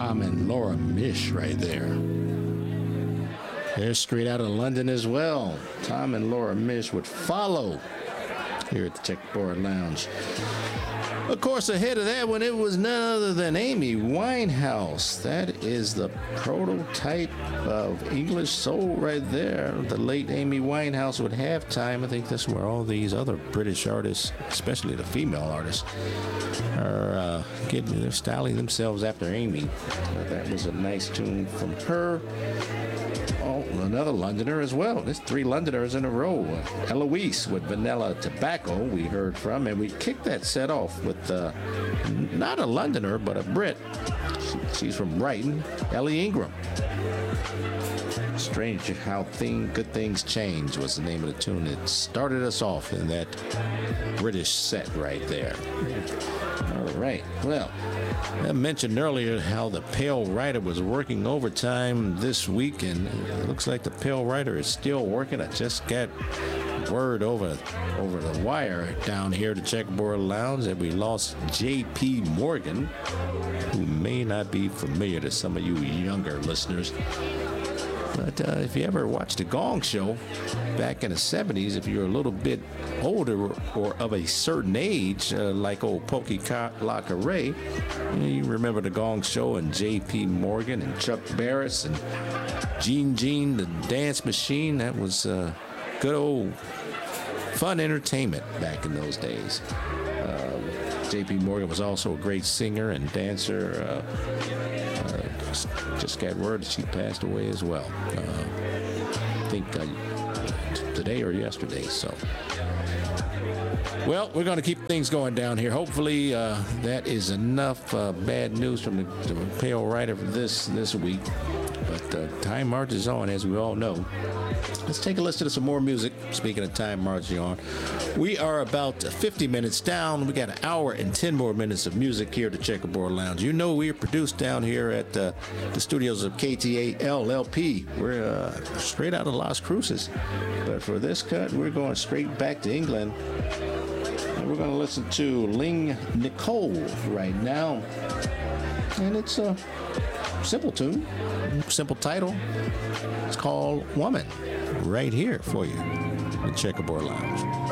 Tom and Laura Misch right there. They're straight out of London as well. Tom and Laura Misch would follow here at the Checkerboard Lounge. Of course, ahead of that one, it was none other than Amy Winehouse. That is the prototype of English soul right there. The late Amy Winehouse with Halftime. I think this is where all these other British artists, especially the female artists, are they're styling themselves after Amy. That was a nice tune from her. Oh, another Londoner as well. There's 3 Londoners in a row. Eloise with Vanilla Tobacco we heard from, and we kicked that set off with not a Londoner, but a Brit. She's from Brighton, Ellie Ingram. Strange how good things change was the name of the tune that started us off in that British set right there. All right, well, I mentioned earlier how the Pale Rider was working overtime this week, and it looks like the Pale Rider is still working. I just got word over the wire down here to Checkerboard Lounge that we lost J.P. Morgan, who may not be familiar to some of you younger listeners. But if you ever watched the Gong Show back in the 70s, if you're a little bit older or of a certain age, like old Pokey Locker Ray, you remember the Gong Show and J.P. Morgan and Chuck Barris and Gene the Dance Machine. That was good old fun entertainment back in those days. J.P. Morgan was also a great singer and dancer. Just got word that she passed away as well. I think today or yesterday. So, well, we're going to keep things going down here. Hopefully, that is enough bad news from the Pale Rider for this week. But time marches on, as we all know. Let's take a listen to some more music. Speaking of time marching on, we are about 50 minutes down. We got an hour and 10 more minutes of music here at the Checkerboard Lounge. You know we are produced down here at the studios of KTAL-LP. We're straight out of Las Cruces. But for this cut, we're going straight back to England. And we're going to listen to Ling Nicole right now. And it's a simple tune, simple title. It's called Woman, right here for you, the Checkerboard Lounge.